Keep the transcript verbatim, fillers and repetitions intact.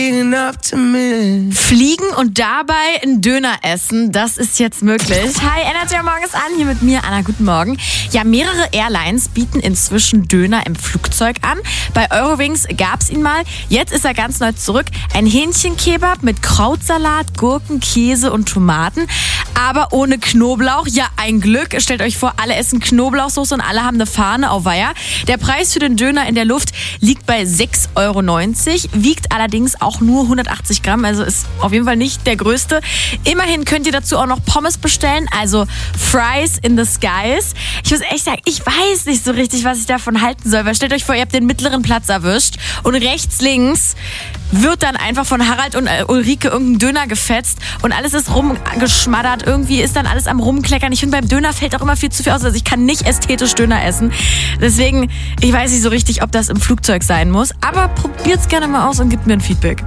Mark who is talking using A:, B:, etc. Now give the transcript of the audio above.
A: Fliegen und dabei einen Döner essen, das ist jetzt möglich. Hi, Energy Morgen ist an, hier mit mir, Anna, guten Morgen. Ja, mehrere Airlines bieten inzwischen Döner im Flugzeug an. Bei Eurowings gab's ihn mal, jetzt ist er ganz neu zurück. Ein Hähnchenkebab mit Krautsalat, Gurken, Käse und Tomaten, aber ohne Knoblauch. Ja, ein Glück. Stellt euch vor, alle essen Knoblauchsoße und alle haben eine Fahne auf Weiher. Der Preis für den Döner in der Luft liegt bei sechs Euro neunzig, wiegt allerdings auch nur hundertachtzig Gramm, also ist auf jeden Fall nicht der größte. Immerhin könnt ihr dazu auch noch Pommes bestellen, also Fries in the Skies. Ich muss echt sagen, ich weiß nicht so richtig, was ich davon halten soll, weil stellt euch vor, ihr habt den mittleren Platz erwischt und rechts, links wird dann einfach von Harald und Ulrike irgendein Döner gefetzt und alles ist rumgeschmattert, irgendwie ist dann alles am Rumkleckern. Ich finde, beim Döner fällt auch immer viel zu viel aus, also ich kann nicht ästhetisch Döner essen. Deswegen, ich weiß nicht so richtig, ob das im Flugzeug sein muss, aber probiert's gerne mal aus und gebt mir ein Feedback.